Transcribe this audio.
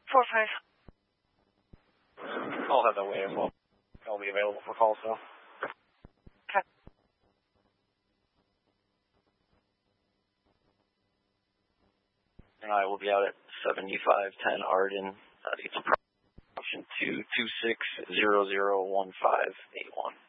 4-5. I'll have that way as well. I'll be available for calls, though. Okay. And I will be out at 7510 Arden. It's option 226001581.